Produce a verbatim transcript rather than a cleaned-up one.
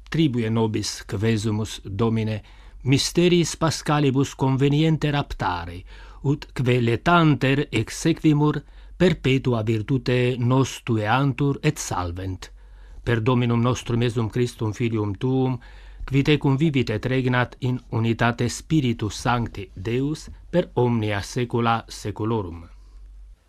tribue nobis quesumus, Domine, mysteris pascalibus conveniente raptare, ut queletanter exequimur perpetua virtute nos tueantur et salvent. Per Dominum nostrum Iesum Christum Filium Tuum, qui tecum vivit et regnat in unitate Spiritus Sancti Deus per omnia saecula saeculorum.